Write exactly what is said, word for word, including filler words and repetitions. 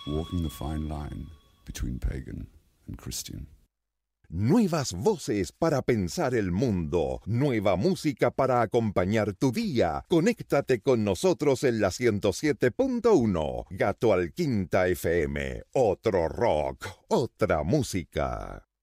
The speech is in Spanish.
walking the fine line between pagan and Christian. Nuevas voces para pensar el mundo, nueva música para acompañar tu día. Conéctate con nosotros en la ciento siete punto uno, Gato al Quinta F M. Otro rock, otra música.